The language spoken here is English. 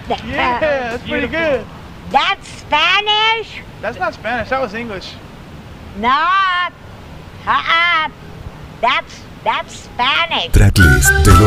Yeah, that's pretty good. That's Spanish? That's not Spanish. That was English. No. That's Spanish. Tracklist de